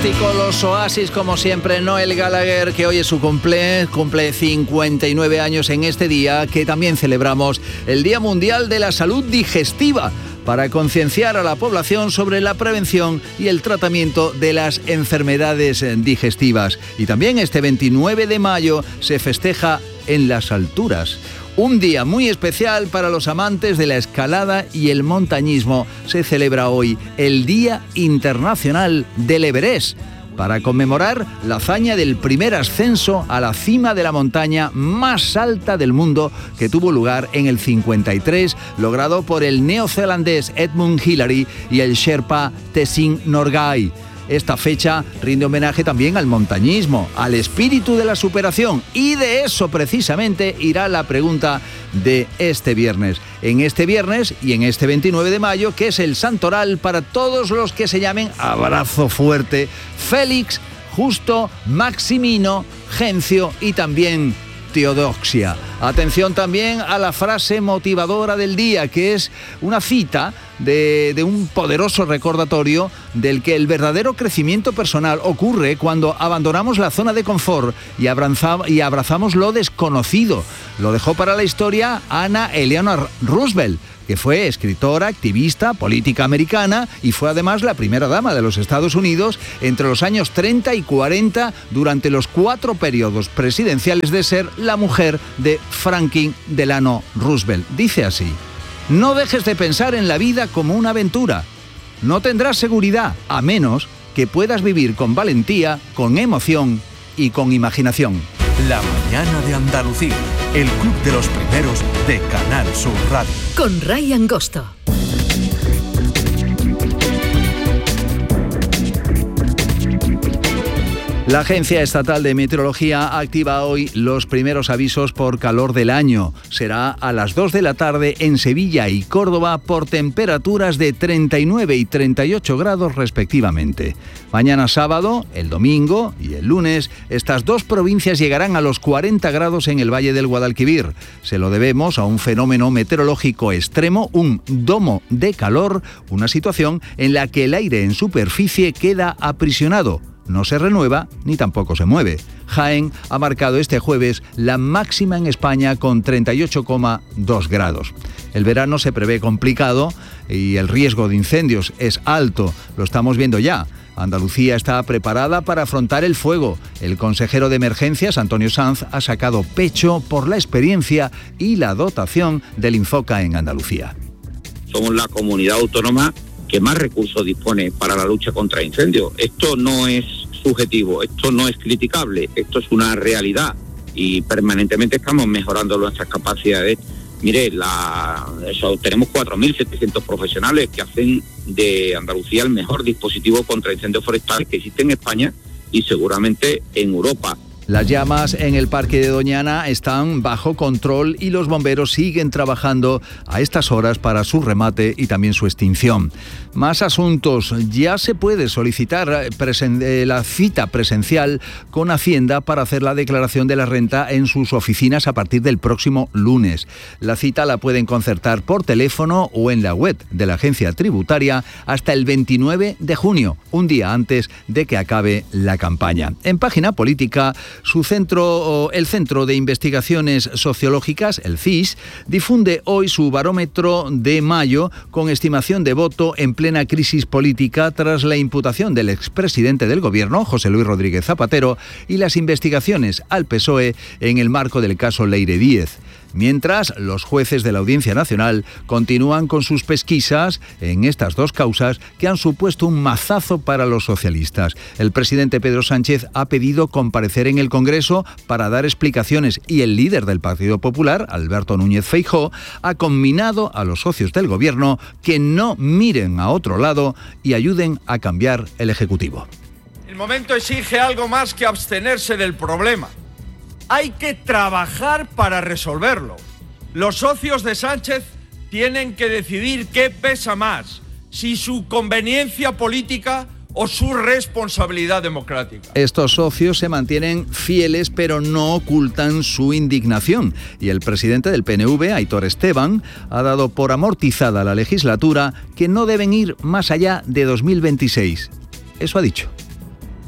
fantástico, los Oasis, como siempre. Noel Gallagher, que hoy es su cumple 59 años en este día, que también celebramos el Día Mundial de la Salud Digestiva, para concienciar a la población sobre la prevención y el tratamiento de las enfermedades digestivas. Y también este 29 de mayo se festeja en las alturas. Un día muy especial para los amantes de la escalada y el montañismo. Se celebra hoy el Día Internacional del Everest, para conmemorar la hazaña del primer ascenso a la cima de la montaña más alta del mundo, que tuvo lugar en el 53, logrado por el neozelandés Edmund Hillary y el sherpa Tenzing Norgay. Esta fecha rinde homenaje también al montañismo, al espíritu de la superación, y de eso precisamente irá la pregunta de este viernes. En este viernes y en este 29 de mayo, que es el santoral para todos los que se llamen, abrazo fuerte, Félix, Justo, Maximino, Gencio y también Teodoxia. Atención también a la frase motivadora del día, que es una cita de un poderoso recordatorio del que el verdadero crecimiento personal ocurre cuando abandonamos la zona de confort y abrazamos lo desconocido. Lo dejó para la historia Anna Eleanor Roosevelt, que fue escritora, activista, política americana y fue además la primera dama de los Estados Unidos entre los años 30 y 40 durante los 4 periodos presidenciales de ser la mujer de Franklin Delano Roosevelt. Dice así: no dejes de pensar en la vida como una aventura. No tendrás seguridad a menos que puedas vivir con valentía, con emoción y con imaginación. La mañana de Andalucía, el club de los primeros de Canal Sur Radio. Con Ray Angosto. La Agencia Estatal de Meteorología activa hoy los primeros avisos por calor del año. Será a las 2 de la tarde en Sevilla y Córdoba por temperaturas de 39 y 38 grados respectivamente. Mañana sábado, el domingo y el lunes, estas dos provincias llegarán a los 40 grados en el Valle del Guadalquivir. Se lo debemos a un fenómeno meteorológico extremo, un domo de calor, una situación en la que el aire en superficie queda aprisionado. No se renueva ni tampoco se mueve. Jaén ha marcado este jueves la máxima en España con 38,2 grados. El verano se prevé complicado y el riesgo de incendios es alto. Lo estamos viendo ya. Andalucía está preparada para afrontar el fuego. El consejero de Emergencias, Antonio Sanz, ha sacado pecho por la experiencia y la dotación del Infoca en Andalucía. Somos la comunidad autónoma que más recursos dispone para la lucha contra incendios. Esto no es subjetivo, esto no es criticable, esto es una realidad y permanentemente estamos mejorando nuestras capacidades. Mire, tenemos 4.700 profesionales que hacen de Andalucía el mejor dispositivo contra incendios forestales que existe en España y seguramente en Europa. Las llamas en el Parque de Doñana están bajo control y los bomberos siguen trabajando a estas horas para su remate y también su extinción. Más asuntos. Ya se puede solicitar la cita presencial con Hacienda para hacer la declaración de la renta en sus oficinas a partir del próximo lunes. La cita la pueden concertar por teléfono o en la web de la agencia tributaria hasta el 29 de junio, un día antes de que acabe la campaña. En Página Política, el Centro de Investigaciones Sociológicas, el CIS, difunde hoy su barómetro de mayo con estimación de voto en plena crisis política tras la imputación del expresidente del Gobierno, José Luis Rodríguez Zapatero, y las investigaciones al PSOE en el marco del caso Leire Díez. Mientras, los jueces de la Audiencia Nacional continúan con sus pesquisas en estas dos causas que han supuesto un mazazo para los socialistas. El presidente Pedro Sánchez ha pedido comparecer en el Congreso para dar explicaciones y el líder del Partido Popular, Alberto Núñez Feijóo, ha conminado a los socios del Gobierno que no miren a otro lado y ayuden a cambiar el Ejecutivo. El momento exige algo más que abstenerse del problema. Hay que trabajar para resolverlo. Los socios de Sánchez tienen que decidir qué pesa más, si su conveniencia política o su responsabilidad democrática. Estos socios se mantienen fieles pero no ocultan su indignación y el presidente del PNV, Aitor Esteban, ha dado por amortizada la legislatura que no deben ir más allá de 2026. Eso ha dicho.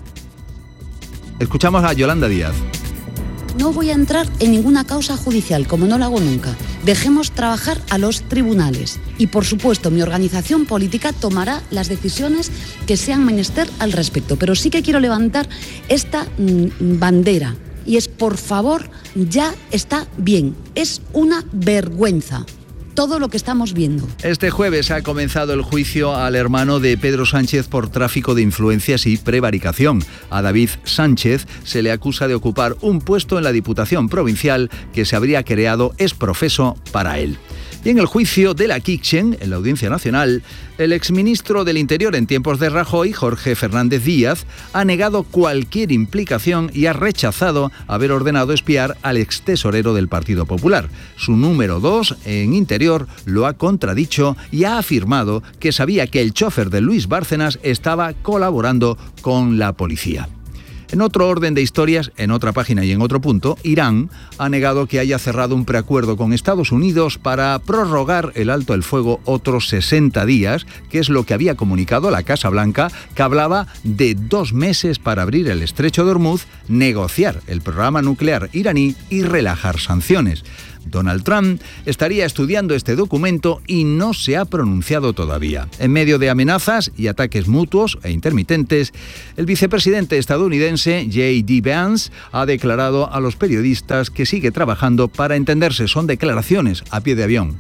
Escuchamos a Yolanda Díaz. No voy a entrar en ninguna causa judicial, como no lo hago nunca. Dejemos trabajar a los tribunales. Y, por supuesto, mi organización política tomará las decisiones que sean menester al respecto. Pero sí que quiero levantar esta bandera. Y es, por favor, ya está bien. Es una vergüenza todo lo que estamos viendo. Este jueves ha comenzado el juicio al hermano de Pedro Sánchez por tráfico de influencias y prevaricación. A David Sánchez se le acusa de ocupar un puesto en la Diputación Provincial que se habría creado ex profeso para él. Y en el juicio de la Kitchen, en la Audiencia Nacional, el exministro del Interior en tiempos de Rajoy, Jorge Fernández Díaz, ha negado cualquier implicación y ha rechazado haber ordenado espiar al extesorero del Partido Popular. Su número 2 en Interior lo ha contradicho y ha afirmado que sabía que el chofer de Luis Bárcenas estaba colaborando con la policía. En otro orden de historias, en otra página y en otro punto, Irán ha negado que haya cerrado un preacuerdo con Estados Unidos para prorrogar el alto el fuego otros 60 días, que es lo que había comunicado la Casa Blanca, que hablaba de 2 meses para abrir el estrecho de Hormuz, negociar el programa nuclear iraní y relajar sanciones. Donald Trump estaría estudiando este documento y no se ha pronunciado todavía. En medio de amenazas y ataques mutuos e intermitentes, el vicepresidente estadounidense J.D. Vance ha declarado a los periodistas que sigue trabajando para entenderse. Son declaraciones a pie de avión.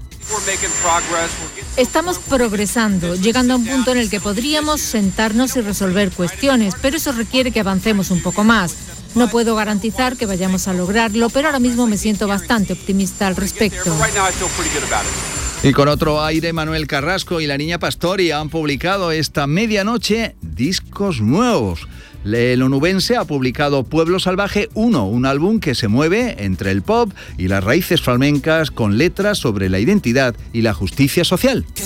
Estamos progresando, llegando a un punto en el que podríamos sentarnos y resolver cuestiones, pero eso requiere que avancemos un poco más. No puedo garantizar que vayamos a lograrlo, pero ahora mismo me siento bastante optimista al respecto. Y con otro aire, Manuel Carrasco y la Niña Pastori han publicado esta medianoche discos nuevos. El onubense ha publicado Pueblo Salvaje 1, un álbum que se mueve entre el pop y las raíces flamencas con letras sobre la identidad y la justicia social. Que